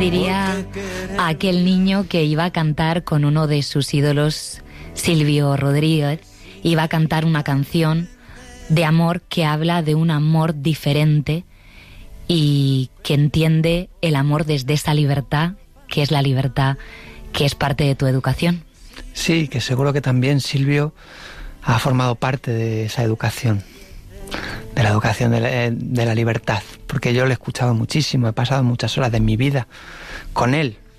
diría a aquel niño que iba a cantar con uno de sus ídolos, Silvio Rodríguez? Iba a cantar una canción de amor que habla de un amor diferente y que entiende el amor desde esa libertad, que es la libertad que es parte de tu educación. Sí, que seguro que también Silvio ha formado parte de esa educación, de la educación de la libertad, porque yo lo he escuchado muchísimo, he pasado muchas horas de mi vida con él,